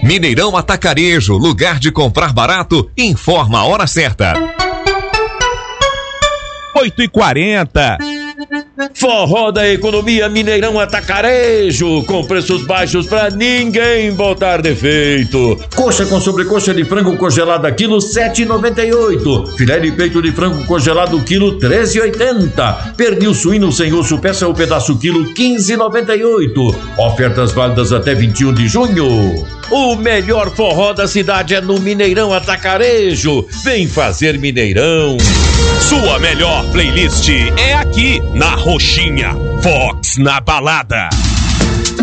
Mineirão Atacarejo, lugar de comprar barato, informa a hora certa. 8h40. Forró da Economia Mineirão Atacarejo, com preços baixos pra ninguém botar defeito. Coxa com sobrecoxa de frango congelada quilo 7,98. Filé de peito de frango congelado quilo 13,80. Pernil suíno sem osso peça ou pedaço quilo 15,98. Ofertas válidas até 21 de junho. O melhor forró da cidade é no Mineirão Atacarejo. Vem fazer Mineirão. Sua melhor playlist é aqui na Roxinha. Fox na Balada.